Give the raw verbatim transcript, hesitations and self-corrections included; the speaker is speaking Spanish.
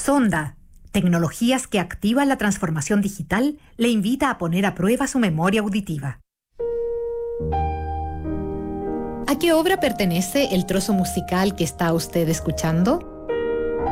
Sonda, tecnologías que activan la transformación digital, le invita a poner a prueba su memoria auditiva. ¿A qué obra pertenece el trozo musical que está usted escuchando?